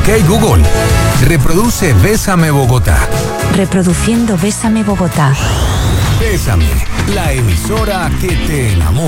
Ok Google, reproduce Bésame Bogotá. Reproduciendo Bésame Bogotá. Bésame, la emisora que te enamora.